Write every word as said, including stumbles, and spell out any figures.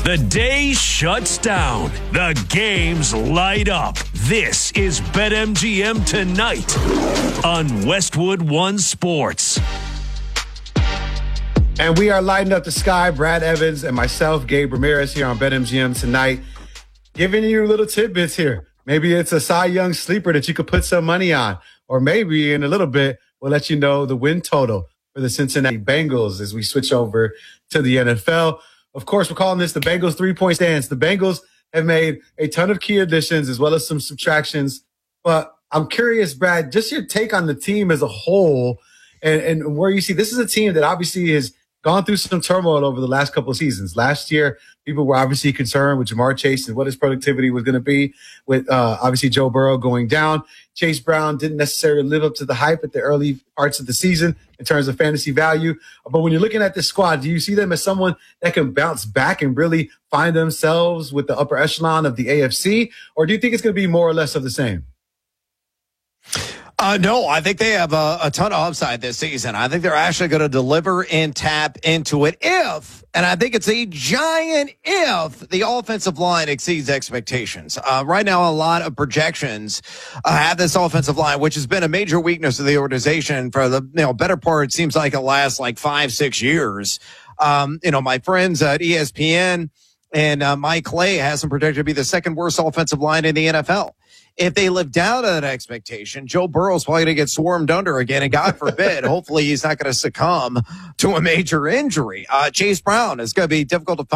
The day shuts down. The games light up. This is BetMGM Tonight on Westwood One Sports. And we are lighting up the sky. Brad Evans and myself, Gabe Ramirez, here on BetMGM Tonight, giving you little tidbits here. Maybe it's a Cy Young sleeper that you could put some money on. Or maybe in a little bit, we'll let you know the win total for the Cincinnati Bengals as we switch over to the N F L. Of course, we're calling this the Bengals three-point stance. The Bengals have made a ton of key additions as well as some subtractions. But I'm curious, Brad, just your take on the team as a whole and, and where you see this is a team that obviously has gone through some turmoil over the last couple of seasons. Last year, people were obviously concerned with Jamar Chase and what his productivity was going to be with uh, obviously Joe Burrow going down. Chase Brown didn't necessarily live up to the hype at the early parts of the season in terms of fantasy value. But when you're looking at this squad, do you see them as someone that can bounce back and really find themselves with the upper echelon of the A F C? Or do you think it's going to be more or less of the same? Uh, no, I think they have a, a ton of upside this season. I think they're actually going to deliver and tap into it if, and I think it's a giant if, the offensive line exceeds expectations. Uh, right now, a lot of projections uh, have this offensive line, which has been a major weakness of the organization for the you know better part. It seems like it lasts like five, six years. Um, you know, my friends at E S P N and uh, Mike Clay has them projected to be the second worst offensive line in the N F L. If they live down to that expectation, Joe Burrow's probably going to get swarmed under again, and God forbid, hopefully he's not going to succumb to a major injury. Uh, Chase Brown is going to be difficult to find.